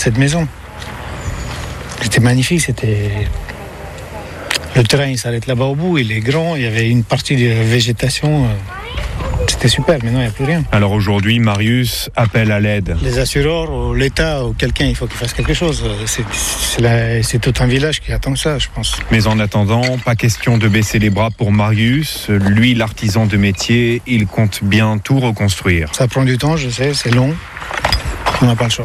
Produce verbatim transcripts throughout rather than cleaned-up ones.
cette maison. C'était magnifique, c'était... Le terrain il s'arrête là-bas au bout, il est grand, il y avait une partie de végétation, c'était super, maintenant il n'y a plus rien. Alors aujourd'hui, Marius appelle à l'aide. Les assureurs, ou l'État, ou quelqu'un, il faut qu'il fasse quelque chose. C'est, c'est, la, c'est tout un village qui attend ça, je pense. Mais en attendant, pas question de baisser les bras pour Marius. Lui, l'artisan de métier, il compte bien tout reconstruire. Ça prend du temps, je sais, c'est long, on n'a pas le choix.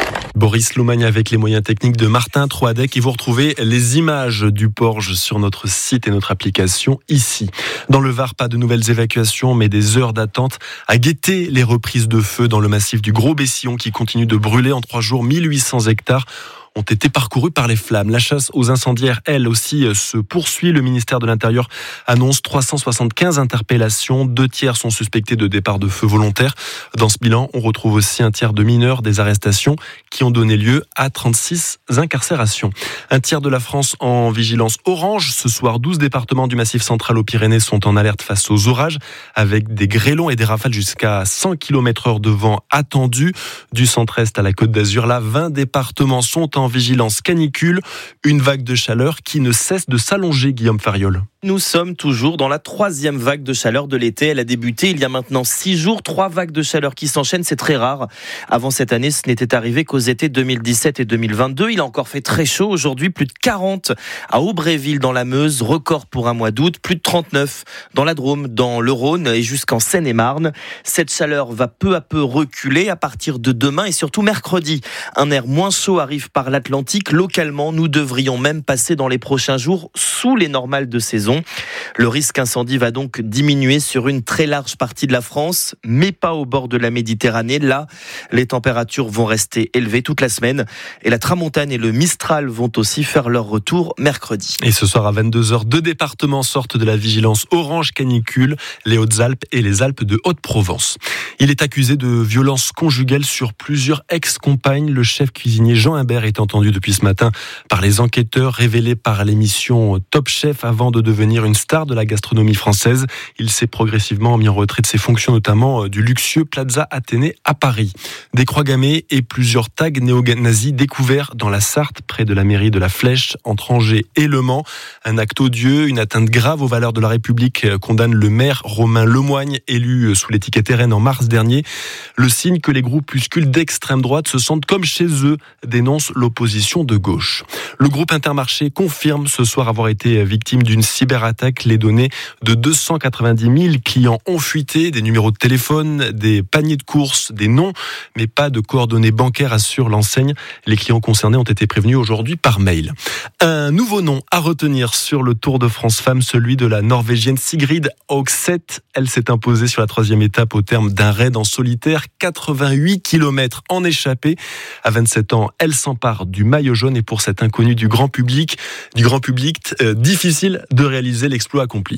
Boris Loumagne avec les moyens techniques de Martin Troadec, et vous retrouvez les images du Porge sur notre site et notre application ici. Dans le Var, pas de nouvelles évacuations, mais des heures d'attente à guetter les reprises de feu dans le massif du Gros-Bessillon qui continue de brûler en trois jours. mille huit cents hectares ont été parcourus par les flammes. La chasse aux incendiaires, elle aussi, se poursuit. Le ministère de l'Intérieur annonce trois cent soixante-quinze interpellations. Deux tiers sont suspectés de départ de feu volontaire. Dans ce bilan, on retrouve aussi un tiers de mineurs, des arrestations qui ont donné lieu à trente-six incarcérations. Un tiers de la France en vigilance orange. Ce soir, douze départements du Massif central aux Pyrénées sont en alerte face aux orages, avec des grêlons et des rafales jusqu'à cent kilomètres heure de vent attendus. Du centre-est à la Côte d'Azur, là, vingt départements sont en en vigilance canicule, une vague de chaleur qui ne cesse de s'allonger, Guillaume Fariol. Nous sommes toujours dans la troisième vague de chaleur de l'été. Elle a débuté il y a maintenant six jours. Trois vagues de chaleur qui s'enchaînent, c'est très rare. Avant cette année, ce n'était arrivé qu'aux étés deux mille dix-sept et deux mille vingt-deux. Il a encore fait très chaud. Aujourd'hui, plus de quarante à Aubréville dans la Meuse, record pour un mois d'août. Plus de trente-neuf dans la Drôme, dans le Rhône et jusqu'en Seine-et-Marne. Cette chaleur va peu à peu reculer à partir de demain et surtout mercredi. Un air moins chaud arrive par l'Atlantique. Localement, nous devrions même passer dans les prochains jours sous les normales de saison. Le risque incendie va donc diminuer sur une très large partie de la France, mais pas au bord de la Méditerranée. Là, les températures vont rester élevées toute la semaine et la Tramontane et le Mistral vont aussi faire leur retour mercredi. Et ce soir à vingt-deux heures, deux départements sortent de la vigilance orange canicule, les Hautes-Alpes et les Alpes de Haute-Provence. Il est accusé de violence conjugale sur plusieurs ex-compagnes. Le chef cuisinier Jean Imbert est entendu depuis ce matin par les enquêteurs, révélés par l'émission Top Chef avant de devenir une star de la gastronomie française. Il s'est progressivement mis en retrait de ses fonctions, notamment du luxueux Plaza Athénée à Paris. Des croix gammées et plusieurs tags néo-nazis découverts dans la Sarthe, près de la mairie de la Flèche, entre Angers et Le Mans. Un acte odieux, une atteinte grave aux valeurs de la République, condamne le maire Romain Lemoigne, élu sous l'étiquette R N en mars dernier. Le signe que les groupuscules d'extrême droite se sentent comme chez eux, dénonce l'opposition de gauche. Le groupe Intermarché confirme ce soir avoir été victime d'une cyberattaque. Les données de deux cent quatre-vingt-dix mille clients ont fuité, des numéros de téléphone, des paniers de courses, des noms, mais pas de coordonnées bancaires, assure l'enseigne. Les clients concernés ont été prévenus aujourd'hui par mail. Un nouveau nom à retenir sur le Tour de France Femmes, celui de la Norvégienne Sigrid Høgseth. Elle s'est imposée sur la troisième étape au terme d'un raid en solitaire, quatre-vingt-huit kilomètres en échappée. À vingt-sept ans, elle s'empare du maillot jaune et pour cette inconnue du grand public, du grand public, euh, difficile de réaliser l'exploit accompli.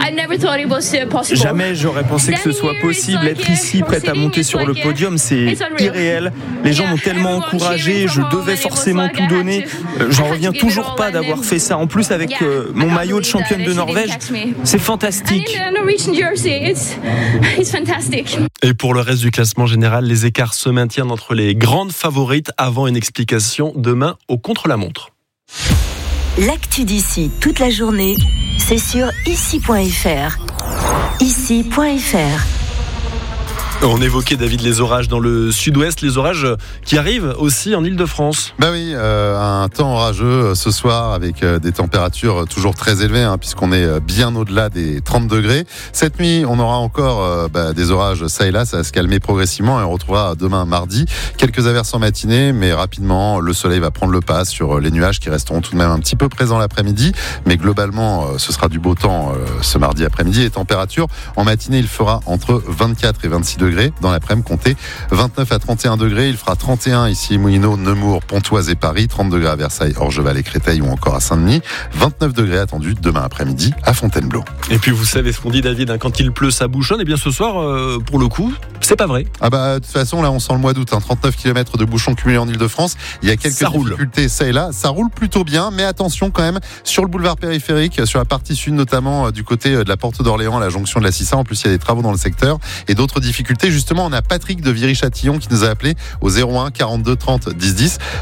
Jamais j'aurais pensé que ce soit possible. Être ici, prête à monter sur le podium, c'est irréel. Les gens m'ont tellement encouragé, je devais forcément tout donner. J'en reviens toujours pas d'avoir fait ça. En plus, avec euh, mon maillot de championne de Norvège, c'est fantastique. Et pour le reste du classement général, les écarts se maintiennent entre les grandes favorites avant une explication demain au contre-la-montre. L'actu d'ici toute la journée, c'est sur ici point f r. ici point f r. On évoquait, David, les orages dans le sud-ouest, les orages qui arrivent aussi en Île-de-France. Bah oui, euh, un temps orageux ce soir avec euh, des températures toujours très élevées, hein, puisqu'on est bien au-delà des trente degrés. Cette nuit, on aura encore euh, bah, des orages ça et là, ça va se calmer progressivement et on retrouvera demain mardi quelques averses en matinée, mais rapidement, le soleil va prendre le pas sur les nuages qui resteront tout de même un petit peu présents l'après-midi. Mais globalement, euh, ce sera du beau temps euh, ce mardi après-midi. Les températures, en matinée, il fera entre vingt-quatre et vingt-six degrés. Dans l'après-midi, comptez vingt-neuf à trente et un degrés. Il fera trente et un ici, Moulineau, Nemours, Pontoise et Paris. trente degrés à Versailles, Orgeval et Créteil ou encore à Saint-Denis. vingt-neuf degrés attendus demain après-midi à Fontainebleau. Et puis vous savez ce qu'on dit, David, hein, quand il pleut, ça bouchonne. Et bien ce soir, euh, pour le coup, c'est pas vrai. Ah bah de toute façon, là on sent le mois d'août, hein, trente-neuf kilomètres de bouchons cumulés en Ile-de-France. Il y a quelques ça difficultés roule. Ça et là. Ça roule plutôt bien, mais attention quand même sur le boulevard périphérique, sur la partie sud notamment, euh, du côté de la Porte d'Orléans, à la jonction de la Cissa. En plus, il y a des travaux dans le secteur et d'autres difficultés. Justement, on a Patrick de Viry-Châtillon qui nous a appelé au zéro un quarante-deux trente dix dix.